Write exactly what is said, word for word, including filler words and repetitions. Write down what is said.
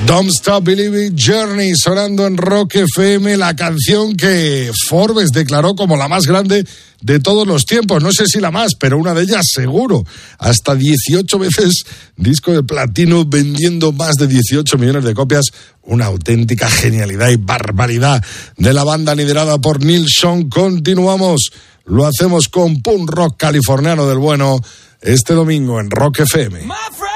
Don't Stop Believing, Journey, sonando en Rock F M, la canción que Forbes declaró como la más grande de todos los tiempos. No sé si la más, pero una de ellas seguro. Hasta dieciocho veces disco de platino, vendiendo más de dieciocho millones de copias. Una auténtica genialidad y barbaridad de la banda liderada por Neil Young. Continuamos, lo hacemos con punk rock californiano del bueno este domingo en Rock F M.